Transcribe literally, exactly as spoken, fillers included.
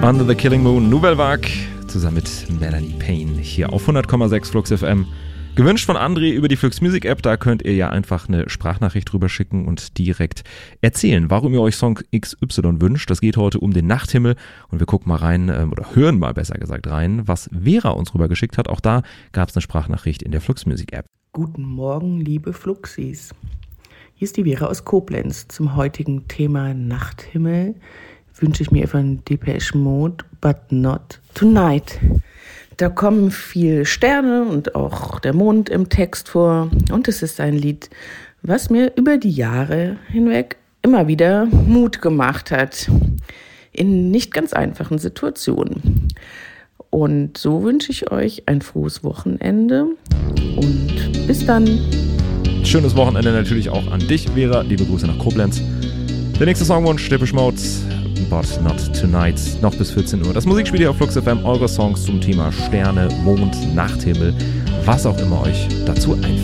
Under the Killing Moon, Nouvelle Vague, zusammen mit Melanie Payne hier auf hundert Komma sechs Flux F M. Gewünscht von André über die Flux Music App, da könnt ihr ja einfach eine Sprachnachricht drüber schicken und direkt erzählen, warum ihr euch Song X Y wünscht. Das geht heute um den Nachthimmel und wir gucken mal rein, oder hören mal besser gesagt rein, was Vera uns rüber geschickt hat. Auch da gab es eine Sprachnachricht in der Flux Music App. Guten Morgen, liebe Fluxis. Hier ist die Vera aus Koblenz. Zum heutigen Thema Nachthimmel wünsche ich mir von Depeche Mode, But Not Tonight. Da kommen viel Sterne und auch der Mond im Text vor. Und es ist ein Lied, was mir über die Jahre hinweg immer wieder Mut gemacht hat. In nicht ganz einfachen Situationen. Und so wünsche ich euch ein frohes Wochenende. Und bis dann. Schönes Wochenende natürlich auch an dich, Vera. Liebe Grüße nach Koblenz. Der nächste Songwunsch, Depeche Mode, But Not Tonight, noch bis vierzehn Uhr. Das Musikspiel hier auf Flux F M, eure Songs zum Thema Sterne, Mond, Nachthimmel, was auch immer euch dazu einfällt.